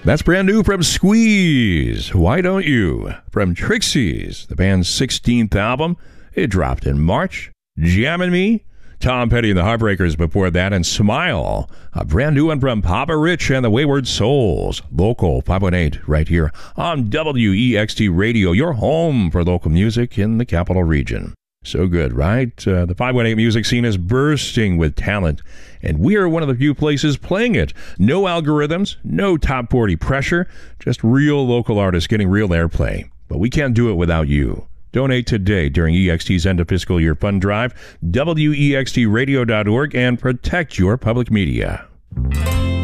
That's brand new from Squeeze, Why Don't You? From Trixies, the band's 16th album. It dropped in March. Jammin' Me, Tom Petty and the Heartbreakers before that, and Smile, a brand new one from Papa Rich and the Wayward Souls. Local 518 right here on WEXT Radio, your home for local music in the capital region. So good, right? The 518 music scene is bursting with talent, and we are one of the few places playing it. No algorithms, no top 40 pressure, just real local artists getting real airplay. But we can't do it without you. Donate today during EXT's end of fiscal year fund drive, WEXTradio.org, and protect your public media.